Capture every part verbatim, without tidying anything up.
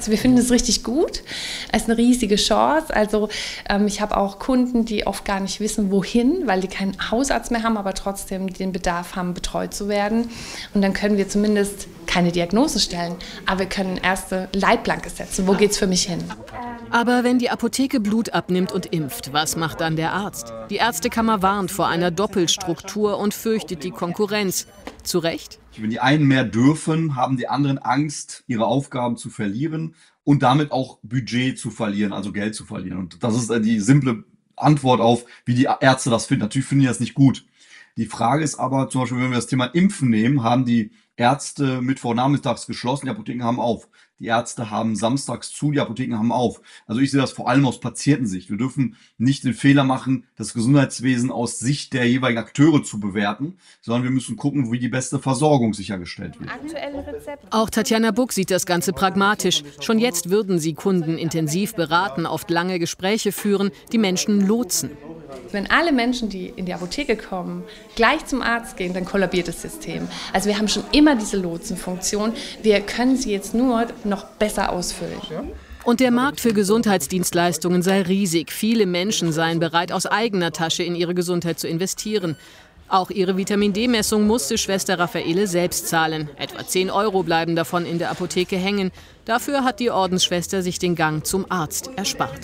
Wir finden es richtig gut. Es ist eine riesige Chance. Also ähm, ich habe auch Kunden, die oft gar nicht wissen, wohin, weil die keinen Hausarzt mehr haben, aber trotzdem den Bedarf haben, betreut zu werden. Und dann können wir zumindest keine Diagnose stellen, aber wir können erste Leitplanke setzen. Wo geht's für mich hin? Aber wenn die Apotheke Blut abnimmt und impft, was macht dann der Arzt? Die Ärztekammer warnt vor einer Doppelstruktur und fürchtet die Konkurrenz. Zu Recht? Wenn die einen mehr dürfen, haben die anderen Angst, ihre Aufgaben zu verlieren und damit auch Budget zu verlieren, also Geld zu verlieren. Und das ist die simple Antwort auf, wie die Ärzte das finden. Natürlich finden die das nicht gut. Die Frage ist aber, zum Beispiel, wenn wir das Thema Impfen nehmen, haben die Ärzte Mittwoch nachmittags geschlossen, die Apotheken haben auf. Die Ärzte haben samstags zu, die Apotheken haben auf. Also ich sehe das vor allem aus Patientensicht. Wir dürfen nicht den Fehler machen, das Gesundheitswesen aus Sicht der jeweiligen Akteure zu bewerten, sondern wir müssen gucken, wie die beste Versorgung sichergestellt wird. Auch Tatjana Buck sieht das Ganze pragmatisch. Schon jetzt würden sie Kunden intensiv beraten, oft lange Gespräche führen, die Menschen lotsen. Wenn alle Menschen, die in die Apotheke kommen, gleich zum Arzt gehen, dann kollabiert das System. Also wir haben schon immer diese Lotsenfunktion. Wir können sie jetzt nur noch besser ausfüllen. Und der Markt für Gesundheitsdienstleistungen sei riesig. Viele Menschen seien bereit, aus eigener Tasche in ihre Gesundheit zu investieren. Auch ihre Vitamin-D-Messung musste Schwester Raffaele selbst zahlen. Etwa zehn Euro bleiben davon in der Apotheke hängen. Dafür hat die Ordensschwester sich den Gang zum Arzt erspart.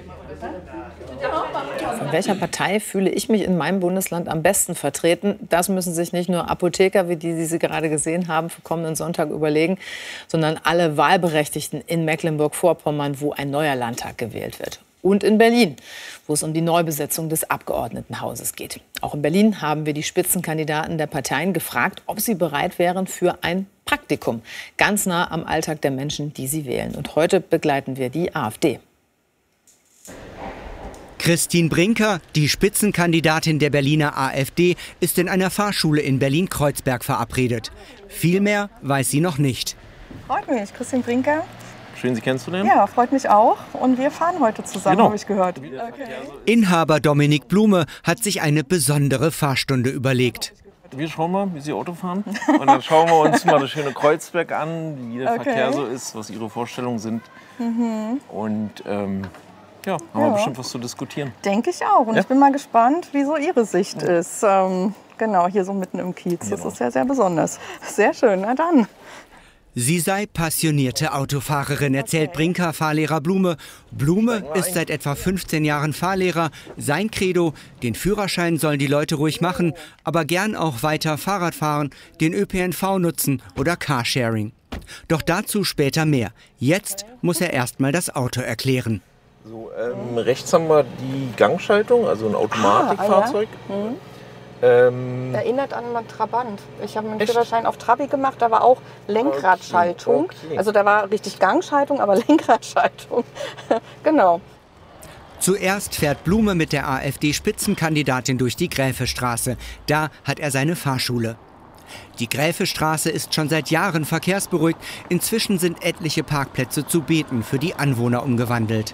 Von welcher Partei fühle ich mich in meinem Bundesland am besten vertreten? Das müssen sich nicht nur Apotheker, wie die, die Sie gerade gesehen haben, für kommenden Sonntag überlegen, sondern alle Wahlberechtigten in Mecklenburg-Vorpommern, wo ein neuer Landtag gewählt wird. Und in Berlin, wo es um die Neubesetzung des Abgeordnetenhauses geht. Auch in Berlin haben wir die Spitzenkandidaten der Parteien gefragt, ob sie bereit wären für ein Praktikum. Ganz nah am Alltag der Menschen, die sie wählen. Und heute begleiten wir die AfD. Christine Brinker, die Spitzenkandidatin der Berliner AfD, ist in einer Fahrschule in Berlin-Kreuzberg verabredet. Viel mehr weiß sie noch nicht. Freut mich, Christine Brinker. Schön, Sie kennenzulernen. Ja, freut mich auch. Und wir fahren heute zusammen, genau. habe ich gehört. Okay. Inhaber Dominik Blume hat sich eine besondere Fahrstunde überlegt. Wir schauen mal, wie Sie Auto fahren. Und dann schauen wir uns mal das schöne Kreuzberg an, wie der okay. Verkehr so ist, was Ihre Vorstellungen sind. Mhm. Und ähm, ja, haben ja. wir bestimmt was zu diskutieren. Denke ich auch. Und ja? ich bin mal gespannt, wie so Ihre Sicht ja. ist. Ähm, genau, hier so mitten im Kiez. Genau. Das ist ja sehr besonders. Sehr schön, na dann. Sie sei passionierte Autofahrerin, erzählt Brinker Fahrlehrer Blume. Blume ist seit etwa fünfzehn Jahren Fahrlehrer. Sein Credo, den Führerschein sollen die Leute ruhig machen, aber gern auch weiter Fahrrad fahren, den Ö P N V nutzen oder Carsharing. Doch dazu später mehr. Jetzt muss er erstmal das Auto erklären. So, ähm, rechts haben wir die Gangschaltung, also ein Automatikfahrzeug. Ah, ja. mhm. Ähm, Erinnert an einen Trabant. Ich habe meinen Führerschein auf Trabi gemacht, da war auch Lenkradschaltung. Okay, okay. Also da war richtig Gangschaltung, aber Lenkradschaltung. Genau. Zuerst fährt Blume mit der AfD-Spitzenkandidatin durch die Gräfestraße. Da hat er seine Fahrschule. Die Gräfestraße ist schon seit Jahren verkehrsberuhigt. Inzwischen sind etliche Parkplätze zu Beeten für die Anwohner umgewandelt.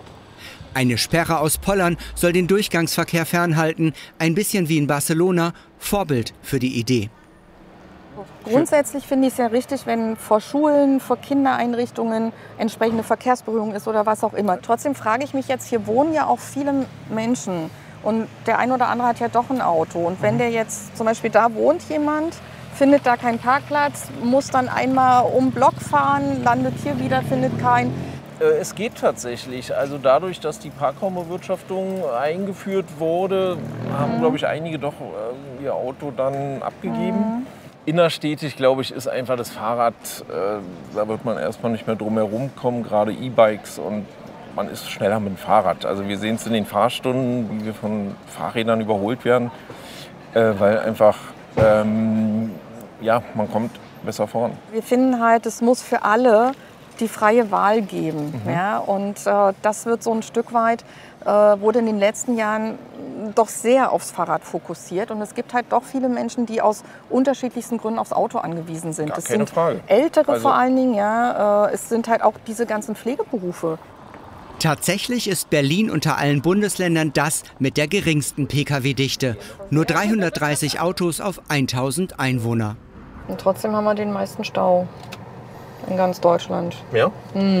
Eine Sperre aus Pollern soll den Durchgangsverkehr fernhalten. Ein bisschen wie in Barcelona, Vorbild für die Idee. Grundsätzlich finde ich es ja richtig, wenn vor Schulen, vor Kindereinrichtungen entsprechende Verkehrsberuhigung ist oder was auch immer. Trotzdem frage ich mich jetzt, hier wohnen ja auch viele Menschen und der ein oder andere hat ja doch ein Auto. Und wenn der jetzt zum Beispiel da wohnt jemand, findet da keinen Parkplatz, muss dann einmal um den Block fahren, landet hier wieder, findet keinen. Es geht tatsächlich. Also dadurch, dass die Parkraumbewirtschaftung eingeführt wurde, mhm. haben, glaube ich, einige doch äh, ihr Auto dann abgegeben. Mhm. Innerstädtisch, glaube ich, ist einfach das Fahrrad, äh, da wird man erstmal nicht mehr drum herum kommen, gerade E-Bikes, und man ist schneller mit dem Fahrrad. Also wir sehen es in den Fahrstunden, wie wir von Fahrrädern überholt werden, äh, weil einfach, ähm, ja, man kommt besser voran. Wir finden halt, es muss für alle die freie Wahl geben. Mhm. Ja? Und äh, das wird so ein Stück weit, äh, wurde in den letzten Jahren doch sehr aufs Fahrrad fokussiert. Und es gibt halt doch viele Menschen, die aus unterschiedlichsten Gründen aufs Auto angewiesen sind. Gar es keine sind Frage. Ältere also vor allen Dingen, ja. Äh, es sind halt auch diese ganzen Pflegeberufe. Tatsächlich ist Berlin unter allen Bundesländern das mit der geringsten P K W-Dichte. Nur dreihundertdreißig Autos auf tausend Einwohner. Und trotzdem haben wir den meisten Stau in ganz Deutschland. Ja? Mhm.